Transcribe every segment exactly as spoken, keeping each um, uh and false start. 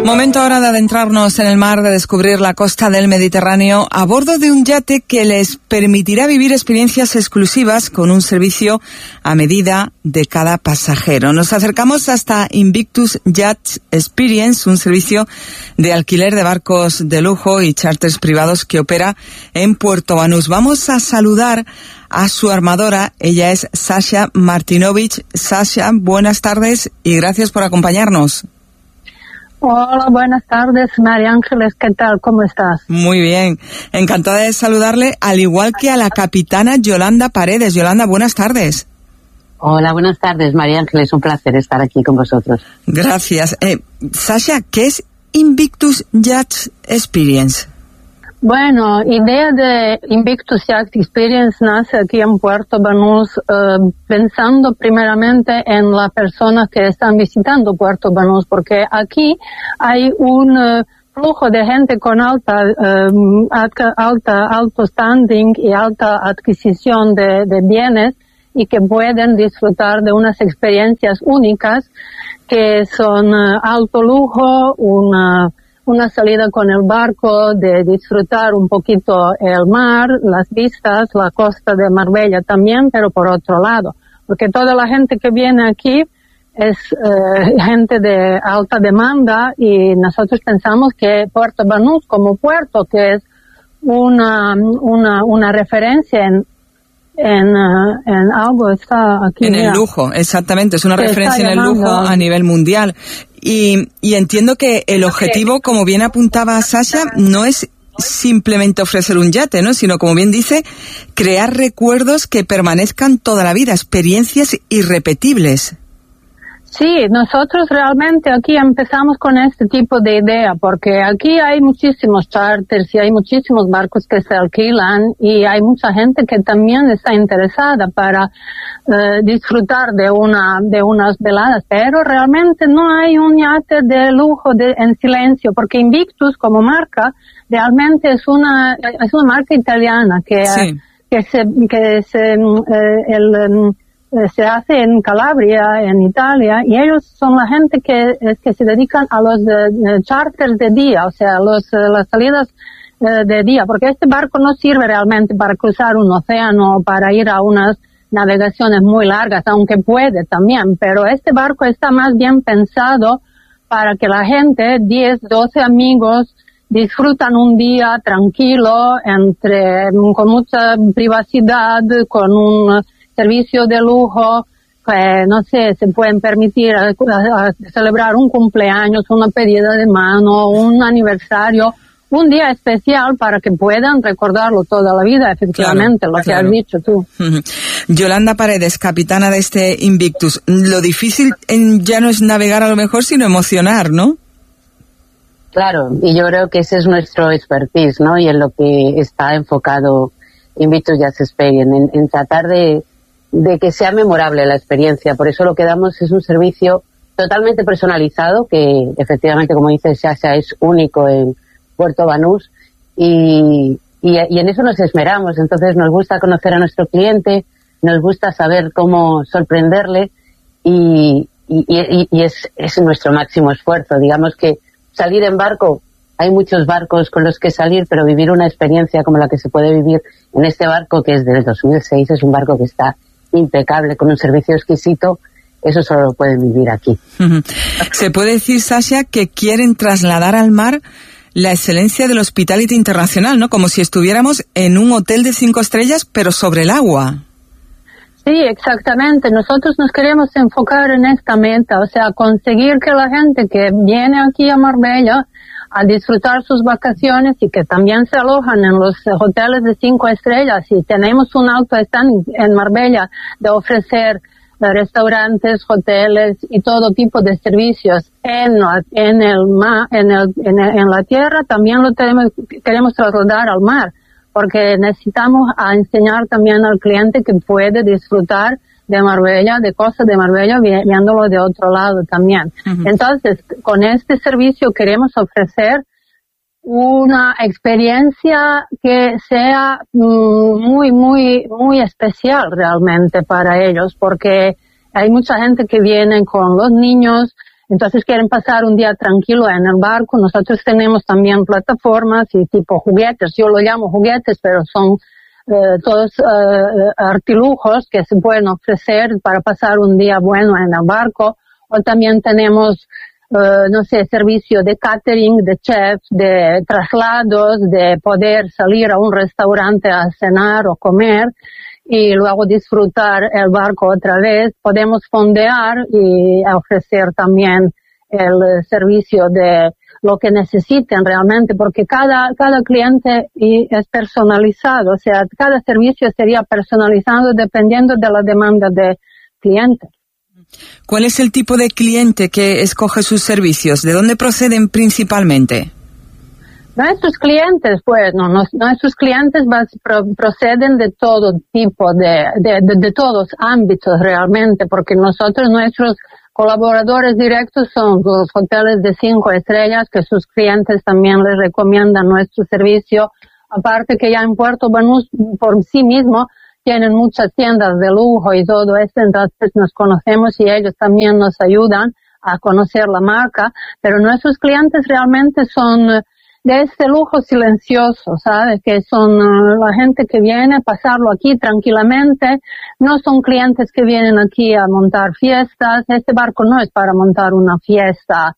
Momento ahora de adentrarnos en el mar, de descubrir la costa del Mediterráneo a bordo de un yate que les permitirá vivir experiencias exclusivas con un servicio a medida de cada pasajero. Nos acercamos hasta Invictus Yacht Experience, un servicio de alquiler de barcos de lujo y charters privados que opera en Puerto Banús. Vamos a saludar a su armadora. Ella es Sasha Martinovich. Sasha, buenas tardes y gracias por acompañarnos. Hola, buenas tardes, María Ángeles, ¿qué tal? ¿Cómo estás? Muy bien, encantada de saludarle, al igual que a la capitana Yolanda Paredes. Yolanda, buenas tardes. Hola, buenas tardes, María Ángeles, un placer estar aquí con vosotros. Gracias. Eh, Sasha, ¿qué es Invictus Yacht Experience? Bueno, idea de Invictus Yacht Experience nace aquí en Puerto Banús eh, pensando primeramente en las personas que están visitando Puerto Banús, porque aquí hay un uh, flujo de gente con alta, uh, alta, alto standing y alta adquisición de, de bienes y que pueden disfrutar de unas experiencias únicas que son uh, alto lujo, una una salida con el barco, de disfrutar un poquito el mar, las vistas, la costa de Marbella también, pero por otro lado, porque toda la gente que viene aquí es eh, gente de alta demanda y nosotros pensamos que Puerto Banús como puerto, que es una una una referencia en en, uh, en algo está aquí. En mira, el lujo, exactamente, es una referencia en el lujo a nivel mundial. Y, y entiendo que el objetivo, como bien apuntaba Sasha, no es simplemente ofrecer un yate, ¿no? Sino, como bien dice, crear recuerdos que permanezcan toda la vida, experiencias irrepetibles. Sí, nosotros realmente aquí empezamos con este tipo de idea, porque aquí hay muchísimos charters y hay muchísimos barcos que se alquilan y hay mucha gente que también está interesada para eh, disfrutar de una de unas veladas, pero realmente no hay un yate de lujo de, en silencio, porque Invictus como marca realmente es una es una marca italiana que sí. que se que se eh, el se hace en Calabria, en Italia, y ellos son la gente que, que se dedican a los uh, charters de día, o sea, los, uh, las salidas uh, de día, porque este barco no sirve realmente para cruzar un océano o para ir a unas navegaciones muy largas, aunque puede también, pero este barco está más bien pensado para que la gente, diez, doce amigos, disfrutan un día tranquilo, entre, con mucha privacidad, con un servicio de lujo, que no sé, se pueden permitir a, a, a celebrar un cumpleaños, una pedida de mano, un aniversario, un día especial para que puedan recordarlo toda la vida, efectivamente, claro, lo claro. que has dicho tú. Yolanda Paredes, capitana de este Invictus, lo difícil en, ya no es navegar a lo mejor, sino emocionar, ¿no? Claro, y yo creo que ese es nuestro expertise, ¿no? Y en lo que está enfocado Invictus Yacht Experience, en, en tratar de de que sea memorable la experiencia. Por eso lo que damos es un servicio totalmente personalizado, que efectivamente, como dice Sasha, es único en Puerto Banús, y, y, y en eso nos esmeramos. Entonces nos gusta conocer a nuestro cliente, nos gusta saber cómo sorprenderle, y, y, y, y es, es nuestro máximo esfuerzo. Digamos que salir en barco, hay muchos barcos con los que salir, pero vivir una experiencia como la que se puede vivir en este barco, que es del dos mil seis, es un barco que está impecable, con un servicio exquisito, eso solo lo pueden vivir aquí. Uh-huh. Se puede decir, Sasha, que quieren trasladar al mar la excelencia del hospitality internacional, ¿no? Como si estuviéramos en un hotel de cinco estrellas, pero sobre el agua. Sí, exactamente. Nosotros nos queremos enfocar en esta meta, o sea, conseguir que la gente que viene aquí a Marbella a disfrutar sus vacaciones y que también se alojan en los hoteles de cinco estrellas, y tenemos un alto stand en Marbella de ofrecer restaurantes, hoteles y todo tipo de servicios en la, en el mar, en el, en, el, en la tierra, también lo tenemos, queremos trasladar al mar, porque necesitamos a enseñar también al cliente que puede disfrutar de Marbella, de Costa de Marbella, viéndolo de otro lado también. Uh-huh. Entonces, con este servicio queremos ofrecer una experiencia que sea mm, muy, muy, muy especial realmente para ellos, porque hay mucha gente que viene con los niños, entonces quieren pasar un día tranquilo en el barco. Nosotros tenemos también plataformas y tipo juguetes, yo lo llamo juguetes, pero son eh, todos eh, artilujos que se pueden ofrecer para pasar un día bueno en el barco. O también tenemos, eh, no sé, servicio de catering, de chef, de traslados, de poder salir a un restaurante a cenar o comer y luego disfrutar el barco otra vez. Podemos fondear y ofrecer también el servicio de lo que necesiten realmente, porque cada, cada cliente es personalizado, o sea, cada servicio sería personalizado dependiendo de la demanda del cliente. ¿Cuál es el tipo de cliente que escoge sus servicios? ¿De dónde proceden principalmente? Nuestros clientes, pues, no, nuestros clientes proceden de todo tipo, de, de, de, de todos ámbitos realmente, porque nosotros, nuestros colaboradores directos son los hoteles de cinco estrellas, que sus clientes también les recomiendan nuestro servicio. Aparte que ya en Puerto Banús, por sí mismo, tienen muchas tiendas de lujo y todo esto, entonces nos conocemos y ellos también nos ayudan a conocer la marca, pero nuestros clientes realmente son de este lujo silencioso, ¿sabes? Que son uh, la gente que viene a pasarlo aquí tranquilamente, no son clientes que vienen aquí a montar fiestas. Este barco no es para montar una fiesta,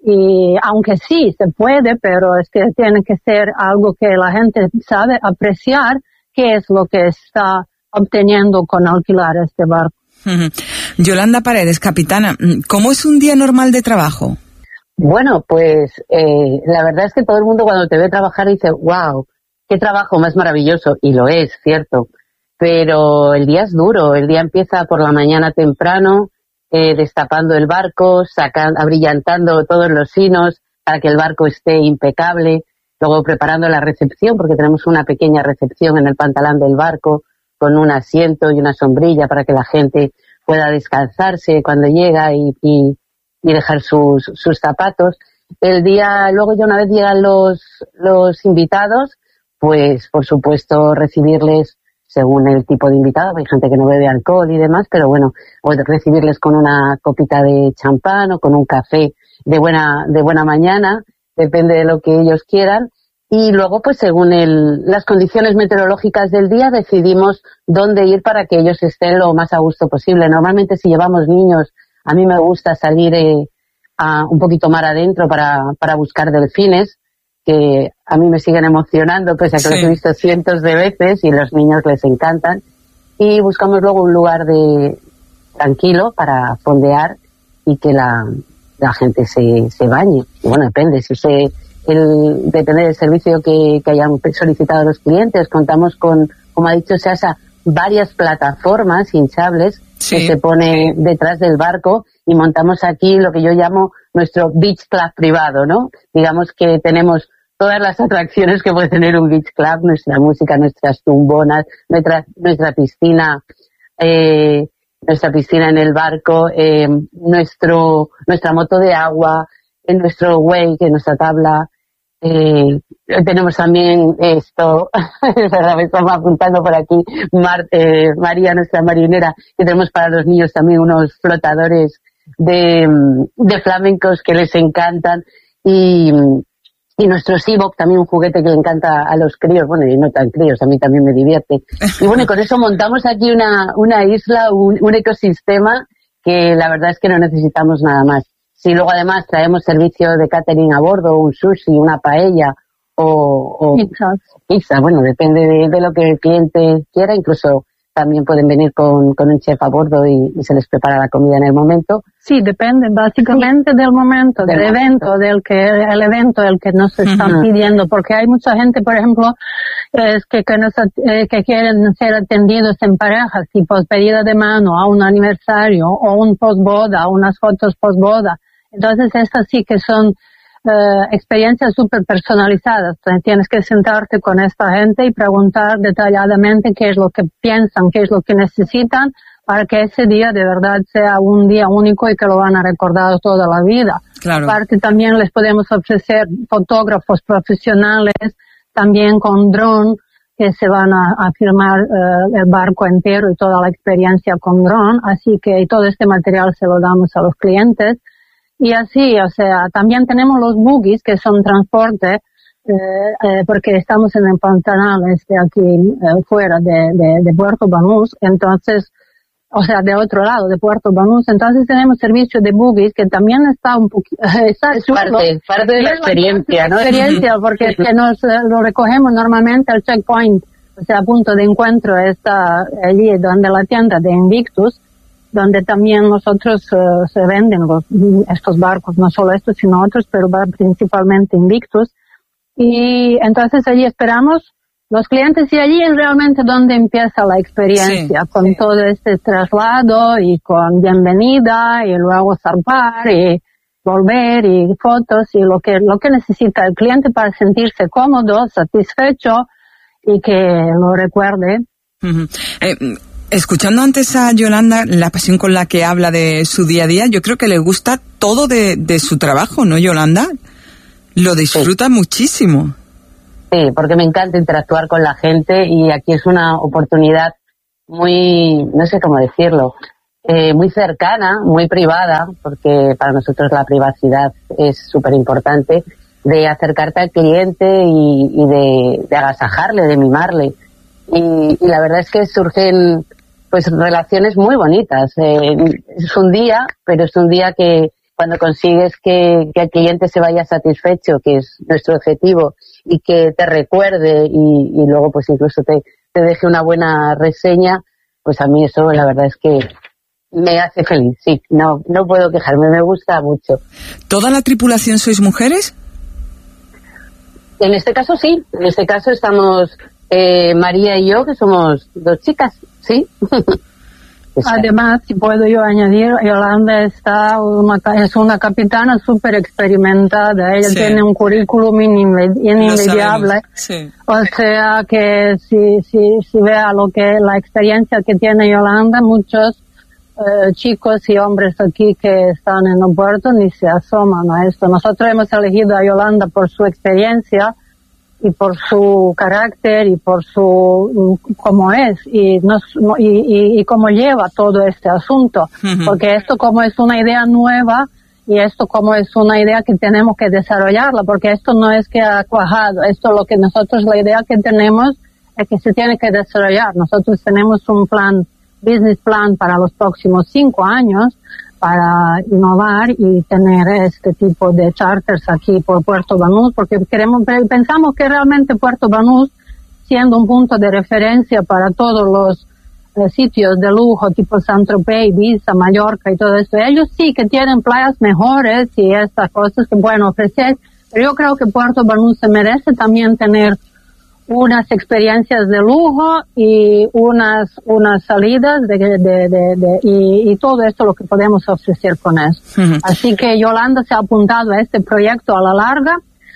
y aunque sí se puede, pero es que tiene que ser algo que la gente sabe apreciar, qué es lo que está obteniendo con alquilar este barco. Uh-huh. Yolanda Paredes, capitana, ¿cómo es un día normal de trabajo? Bueno, pues eh, la verdad es que todo el mundo cuando te ve trabajar dice, wow, qué trabajo más maravilloso, y lo es, cierto, pero el día es duro. El día empieza por la mañana temprano, eh, destapando el barco, sacando, abrillantando todos los sinos para que el barco esté impecable, luego preparando la recepción, porque tenemos una pequeña recepción en el pantalán del barco, con un asiento y una sombrilla para que la gente pueda descansarse cuando llega y, y y dejar sus, sus zapatos. El día, luego ya una vez llegan los, los invitados, pues por supuesto recibirles según el tipo de invitado. Hay gente que no bebe alcohol y demás, pero bueno, o recibirles con una copita de champán o con un café de buena, de buena mañana, depende de lo que ellos quieran. Y luego, pues según el, las condiciones meteorológicas del día, decidimos dónde ir para que ellos estén lo más a gusto posible. Normalmente si llevamos niños, a mí me gusta salir eh, a un poquito mar adentro para, para buscar delfines, que a mí me siguen emocionando, pese a que sí. Los he visto cientos de veces y los niños les encantan. Y buscamos luego un lugar de tranquilo para fondear y que la, la gente se, se bañe. Y bueno, depende, si se, el, depende del servicio que, que hayan solicitado los clientes. Contamos con, como ha dicho Sasa, varias plataformas hinchables, sí, que se pone detrás del barco, y montamos aquí lo que yo llamo nuestro beach club privado, ¿no? Digamos que tenemos todas las atracciones que puede tener un beach club, nuestra música, nuestras tumbonas, nuestra, nuestra piscina, eh, nuestra piscina en el barco, eh, nuestro, nuestra moto de agua, en nuestro wake, en nuestra tabla. Eh, tenemos también esto, es verdad, me estamos apuntando por aquí, Mar, eh, María, nuestra marinera, que tenemos para los niños también unos flotadores de, de flamencos que les encantan, y, y nuestro Seabop, también un juguete que le encanta a los críos, bueno, y no tan críos, a mí también me divierte. Y bueno, y con eso montamos aquí una, una isla, un, un ecosistema que la verdad es que no necesitamos nada más. Si luego además traemos servicio de catering a bordo, un sushi, una paella o, o pizza. pizza, bueno, depende de, de lo que el cliente quiera. Incluso también pueden venir con, con un chef a bordo y, y se les prepara la comida en el momento. Sí, depende básicamente del momento, del, del evento, momento. del que el evento el que nos están uh-huh. pidiendo, porque hay mucha gente, por ejemplo, es que que, nos, eh, que quieren ser atendidos en parejas, tipo pedida de mano a un aniversario o un postboda, unas fotos postboda. Entonces estas sí que son eh, experiencias súper personalizadas. Entonces, tienes que sentarte con esta gente y preguntar detalladamente qué es lo que piensan, qué es lo que necesitan, para que ese día de verdad sea un día único y que lo van a recordar toda la vida. Claro. Aparte también les podemos ofrecer fotógrafos profesionales, también con dron, que se van a, a filmar uh, el barco entero y toda la experiencia con dron. Así que y todo este material se lo damos a los clientes. y así, o sea, también tenemos los buggies que son transporte, eh, eh, porque estamos en el Pantanal, este aquí eh, fuera de, de, de Puerto Banús, entonces, o sea, de otro lado de Puerto Banús, entonces tenemos servicio de buggies que también está un poquito, está es parte, parte de la experiencia, ¿no? Experiencia, porque es que nos eh, lo recogemos normalmente al checkpoint, o sea, punto de encuentro está allí donde la tienda de Invictus, donde también nosotros uh, se venden los, estos barcos, no solo estos sino otros, pero va principalmente Invictus. Y entonces allí esperamos los clientes y allí es realmente donde empieza la experiencia, sí, con sí. todo este traslado y con bienvenida y luego zarpar y volver y fotos y lo que, lo que necesita el cliente para sentirse cómodo, satisfecho y que lo recuerde. Uh-huh. Eh, Escuchando antes a Yolanda, la pasión con la que habla de su día a día, yo creo que le gusta todo de, de su trabajo, ¿no, Yolanda? Lo disfruta sí. muchísimo. Sí, porque me encanta interactuar con la gente y aquí es una oportunidad muy, no sé cómo decirlo, eh, muy cercana, muy privada, porque para nosotros la privacidad es súper importante, de acercarte al cliente y, y de, de agasajarle, de mimarle. Y, y la verdad es que surgen pues relaciones muy bonitas. Eh, es un día, pero es un día que cuando consigues que, que el cliente se vaya satisfecho, que es nuestro objetivo, y que te recuerde y, y luego pues incluso te, te deje una buena reseña, pues a mí eso la verdad es que me hace feliz, sí, no, no puedo quejarme, me gusta mucho. ¿Toda la tripulación sois mujeres? En este caso sí, en este caso estamos eh, María y yo, que somos dos chicas, sí. Además, si puedo yo añadir, Yolanda está una, es una capitana súper experimentada. Ella sí. tiene un currículum inenvidiable. Sí. O sea que si, si, si vea lo que, la experiencia que tiene Yolanda, muchos eh, chicos y hombres aquí que están en el puerto ni se asoman a esto. Nosotros hemos elegido a Yolanda por su experiencia y por su carácter y por su cómo es y nos y, y, y cómo lleva todo este asunto, uh-huh. porque esto como es una idea nueva y esto como es una idea que tenemos que desarrollarla, porque esto no es que ha cuajado, esto lo que nosotros la idea que tenemos es que se tiene que desarrollar. Nosotros tenemos un plan, business plan para los próximos cinco años para innovar y tener este tipo de charters aquí por Puerto Banús, porque queremos, pensamos que realmente Puerto Banús, siendo un punto de referencia para todos los eh, sitios de lujo tipo Saint-Tropez, Ibiza, Mallorca y todo eso, ellos sí que tienen playas mejores y estas cosas que pueden ofrecer, pero yo creo que Puerto Banús se merece también tener unas experiencias de lujo y unas unas salidas de, de, de, de, de y, y todo esto lo que podemos ofrecer con eso. Uh-huh. Así que Yolanda se ha apuntado a este proyecto a la larga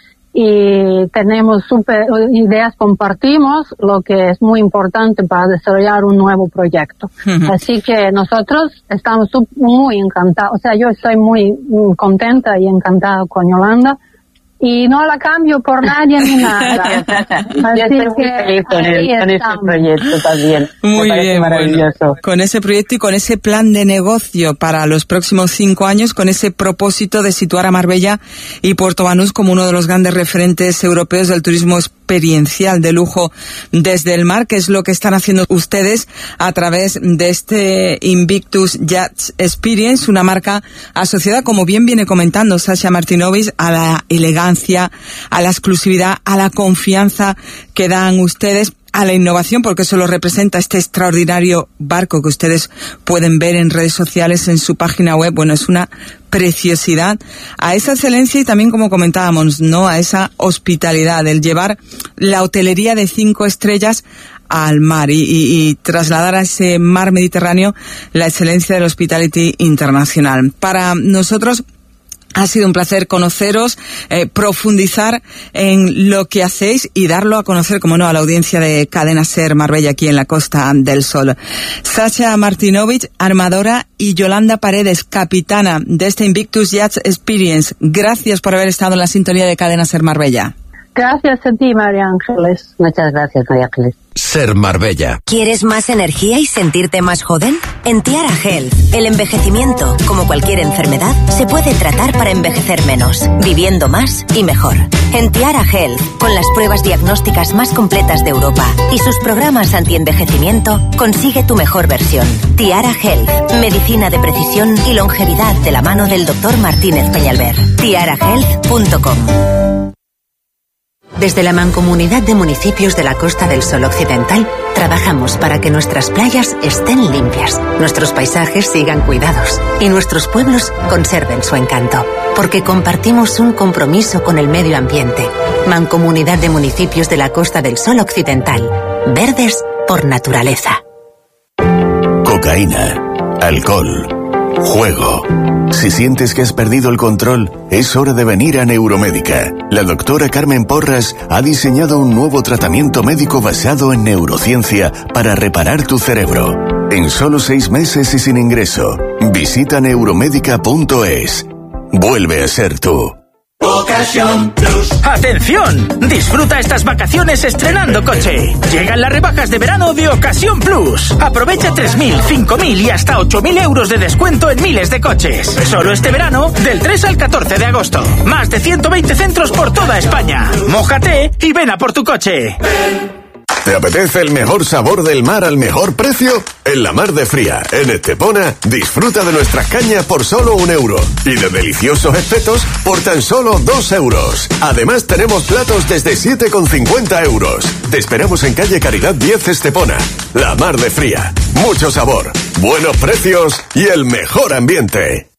y tenemos super ideas, compartimos, lo que es muy importante para desarrollar un nuevo proyecto. Uh-huh. Así que nosotros estamos muy encantados, o sea, yo estoy muy contenta y encantada con Yolanda. Y no la cambio por nadie ni nada. Yo estoy muy feliz con, el, con ese proyecto también. Muy Me bien, maravilloso. Bueno, con ese proyecto y con ese plan de negocio para los próximos cinco años, con ese propósito de situar a Marbella y Puerto Banús como uno de los grandes referentes europeos del turismo experiencial de lujo desde el mar, que es lo que están haciendo ustedes a través de este Invictus Yachts Experience, una marca asociada, como bien viene comentando Sasha Martinovic, a la elegancia, a la exclusividad, a la confianza que dan ustedes, a la innovación, porque eso lo representa este extraordinario barco que ustedes pueden ver en redes sociales, en su página web. Bueno, es una preciosidad, a esa excelencia y también, como comentábamos, ¿no?, a esa hospitalidad, el llevar la hotelería de cinco estrellas al mar y, y, y trasladar a ese mar Mediterráneo la excelencia del hospitality internacional. Para nosotros ha sido un placer conoceros, eh, profundizar en lo que hacéis y darlo a conocer, como no, a la audiencia de Cadena Ser Marbella aquí en la Costa del Sol. Sasha Martinovic, armadora, y Yolanda Paredes, capitana de este Invictus Yachts Experience. Gracias por haber estado en la sintonía de Cadena Ser Marbella. Gracias a ti, María Ángeles. Muchas gracias, María Ángeles. Ser Marbella. ¿Quieres más energía y sentirte más joven? En Tiara Health, el envejecimiento, como cualquier enfermedad, se puede tratar para envejecer menos, viviendo más y mejor. En Tiara Health, con las pruebas diagnósticas más completas de Europa y sus programas anti-envejecimiento, consigue tu mejor versión. Tiara Health, medicina de precisión y longevidad de la mano del doctor Martínez Peñalver. tiara health punto com. Desde la Mancomunidad de Municipios de la Costa del Sol Occidental, trabajamos para que nuestras playas estén limpias, nuestros paisajes sigan cuidados y nuestros pueblos conserven su encanto, porque compartimos un compromiso con el medio ambiente. Mancomunidad de Municipios de la Costa del Sol Occidental, verdes por naturaleza. Cocaína, alcohol, juego. Si sientes que has perdido el control, es hora de venir a Neuromédica. La doctora Carmen Porras ha diseñado un nuevo tratamiento médico basado en neurociencia para reparar tu cerebro. En solo seis meses y sin ingreso. Visita neuromédica punto es. Vuelve a ser tú. Ocasión Plus. ¡Atención! Disfruta estas vacaciones estrenando coche. Llegan las rebajas de verano de Ocasión Plus. Aprovecha tres mil, cinco mil y hasta ocho mil euros de descuento en miles de coches. Solo este verano, del tres al catorce de agosto. Más de ciento veinte centros por toda España. Mójate y ven a por tu coche. ¿Te apetece el mejor sabor del mar al mejor precio? En la Mar de Fría, en Estepona, disfruta de nuestras cañas por solo un euro y de deliciosos espetos por tan solo dos euros. Además tenemos platos desde siete con cincuenta euros. Te esperamos en calle Caridad diez Estepona. La Mar de Fría, mucho sabor, buenos precios y el mejor ambiente.